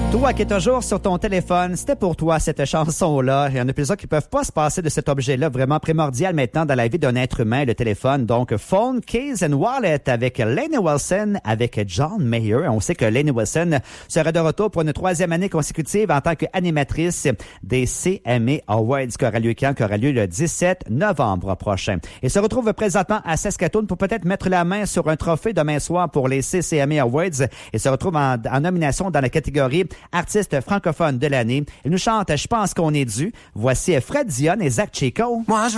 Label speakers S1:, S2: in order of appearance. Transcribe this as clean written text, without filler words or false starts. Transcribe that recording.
S1: Toi qui es toujours sur ton téléphone, c'était pour toi cette chanson-là. Il y en a plusieurs qui peuvent pas se passer de cet objet-là vraiment primordial maintenant dans la vie d'un être humain, le téléphone. Donc, Phone, Keys and Wallet avec Lainey Wilson, avec John Mayer. On sait que Lainey Wilson sera de retour pour une 3e année consécutive en tant qu'animatrice des CMA Awards qui aura lieu quand? Qui aura lieu le 17 novembre prochain. Et se retrouve présentement à Saskatoon pour peut-être mettre la main sur un trophée demain soir pour les CMA Awards et se retrouve en nomination dans la catégorie artiste francophone de l'année. Il nous chante « Je pense qu'on est dû ». Voici Fred Dionne et Zach Chico.
S2: Moi,